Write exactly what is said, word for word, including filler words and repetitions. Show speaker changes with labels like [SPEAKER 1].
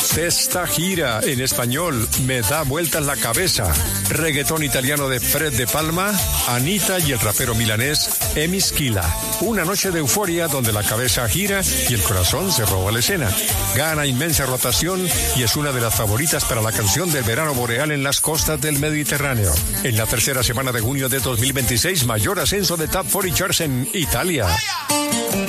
[SPEAKER 1] Testa gira, en español, Me da vueltas la cabeza. Reggaetón italiano de Fred De Palma, Anita y el rapero milanés Emi Schila. Una noche de euforia donde la cabeza gira y el corazón se roba la escena. Gana inmensa rotación y es una de las favoritas para la canción del verano boreal en las costas del Mediterráneo. En la tercera semana de junio de dos mil veintiséis, mayor ascenso de Top cuarenta Charts en Italia.